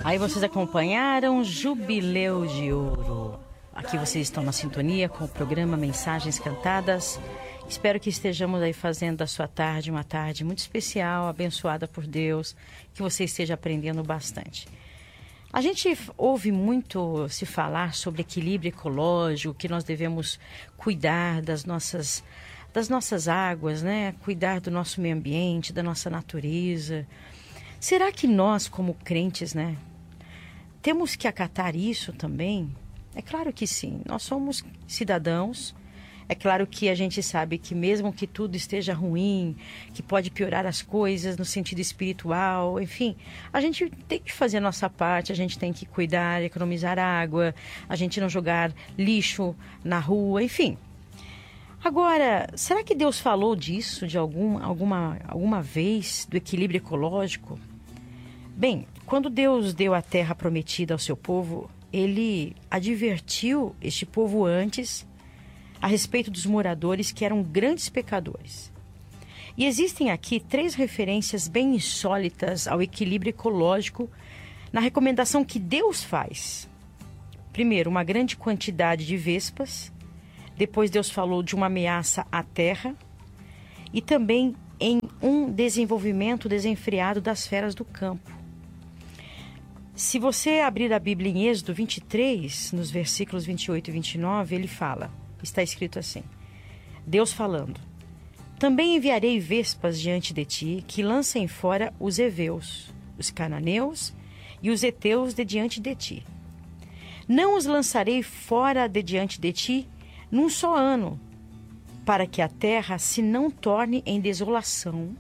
Aí vocês acompanharam Jubileu de Ouro. Aqui vocês estão na sintonia com o programa Mensagens Cantadas. Espero que estejamos aí fazendo da sua tarde uma tarde muito especial, abençoada por Deus, que você esteja aprendendo bastante. A gente ouve muito se falar sobre equilíbrio ecológico, que nós devemos cuidar das nossas águas, né? Cuidar do nosso meio ambiente, da nossa natureza. Será que nós, como crentes, né, temos que acatar isso também? É claro que sim, nós somos cidadãos. É claro que a gente sabe que mesmo que tudo esteja ruim, que pode piorar as coisas no sentido espiritual, enfim, a gente tem que fazer a nossa parte, a gente tem que cuidar, economizar água, a gente não jogar lixo na rua, enfim. Agora, será que Deus falou disso de alguma vez, do equilíbrio ecológico? Bem, quando Deus deu a terra prometida ao seu povo, ele advertiu este povo antes a respeito dos moradores que eram grandes pecadores. E existem aqui 3 referências bem insólitas ao equilíbrio ecológico na recomendação que Deus faz. Primeiro, uma grande quantidade de vespas. Depois Deus falou de uma ameaça à terra. E também em um desenvolvimento desenfreado das feras do campo. Se você abrir a Bíblia em Êxodo 23, nos versículos 28 e 29, ele fala... Está escrito assim, Deus falando: também enviarei vespas diante de ti, que lancem fora os heveus, os cananeus e os heteus de diante de ti. Não os lançarei fora de diante de ti num só ano, para que a terra se não torne em desolação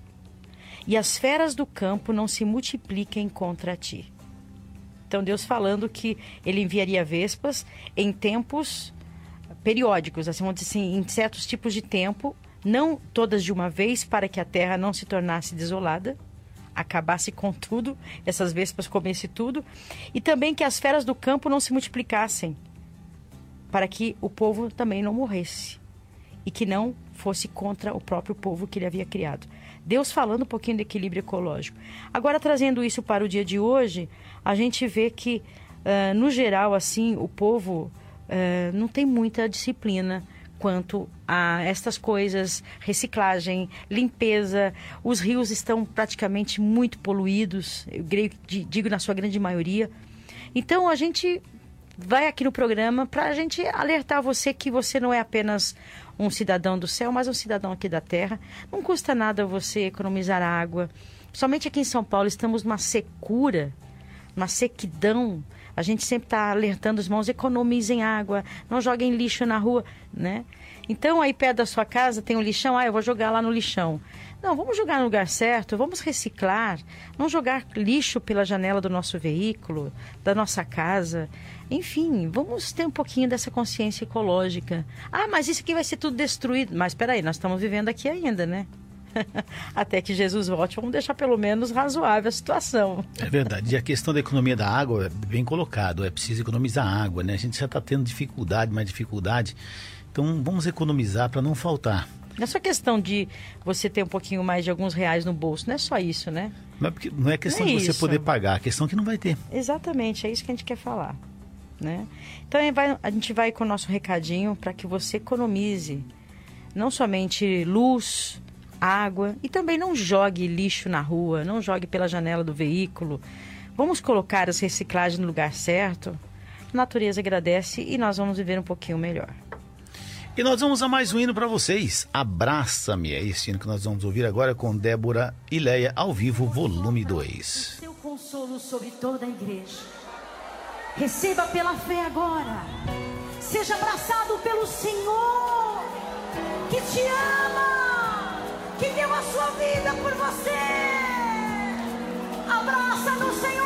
e as feras do campo não se multipliquem contra ti. Então Deus falando que ele enviaria vespas em tempos periódicos, assim, vamos dizer assim, em certos tipos de tempo, não todas de uma vez, para que a terra não se tornasse desolada, acabasse com tudo, essas vespas comessem tudo, e também que as feras do campo não se multiplicassem, para que o povo também não morresse, e que não fosse contra o próprio povo que ele havia criado. Deus falando um pouquinho de equilíbrio ecológico. Agora, trazendo isso para o dia de hoje, a gente vê que, no geral, assim, o povo... não tem muita disciplina quanto a estas coisas, reciclagem, limpeza. Os rios estão praticamente muito poluídos, eu digo na sua grande maioria. Então a gente vai aqui no programa para a gente alertar você que você não é apenas um cidadão do céu, mas um cidadão aqui da terra. Não custa nada você economizar água. Somente aqui em São Paulo estamos numa secura, uma sequidão. A gente sempre está alertando os irmãos, economizem água, não joguem lixo na rua, né? Então, aí perto da sua casa tem um lixão, eu vou jogar lá no lixão. Não, vamos jogar no lugar certo, vamos reciclar, não jogar lixo pela janela do nosso veículo, da nossa casa. Enfim, vamos ter um pouquinho dessa consciência ecológica. Mas isso aqui vai ser tudo destruído. Mas espera aí, nós estamos vivendo aqui ainda, né? Até que Jesus volte, vamos deixar pelo menos razoável a situação. É verdade, e a questão da economia da água é bem colocado, é preciso economizar água, né? A gente já está tendo mais dificuldade, então vamos economizar para não faltar. Não é só questão de você ter um pouquinho mais de alguns reais no bolso, não é só isso, né? Não é questão de você poder pagar, a questão é que não vai ter. Exatamente, é isso que a gente quer falar, né? Então a gente vai com o nosso recadinho para que você economize, não somente luz, água, e também não jogue lixo na rua, não jogue pela janela do veículo. Vamos colocar as reciclagens no lugar certo. A natureza agradece e nós vamos viver um pouquinho melhor. E nós vamos a mais um hino para vocês. Abraça-me, é esse hino que nós vamos ouvir agora com Débora e Leia ao vivo, volume 2. Seu consolo sobre toda a igreja. Receba pela fé agora. Seja abraçado pelo Senhor, que te ama, que deu a sua vida por você. Abraça no Senhor.